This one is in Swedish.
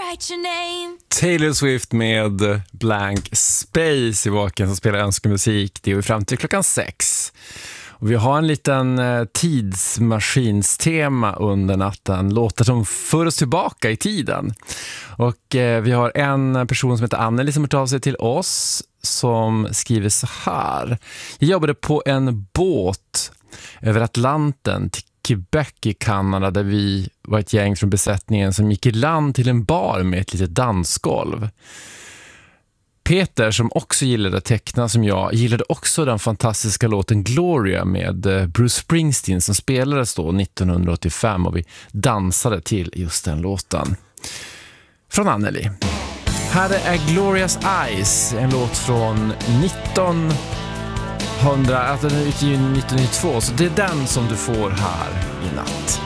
write your name. Taylor Swift med Blank Space i Vaken som spelar önskemusik. Det är fram till klockan 6. Och vi har en liten tidsmaskinstema under natten. Låtar som för oss tillbaka i tiden. Och vi har en person som heter Anneli som har tagit sig till oss som skriver så här. Jag jobbade på en båt över Atlanten till Quebec i Kanada där vi var ett gäng från besättningen som gick i land till en bar med ett litet dansgolv. Peter, som också gillade att teckna som jag, gillade också den fantastiska låten Gloria med Bruce Springsteen som spelades då 1985 och vi dansade till just den låten. Från Anneli. Här är Gloria's Eyes, en låt från 1992, så det är den som du får här i natt.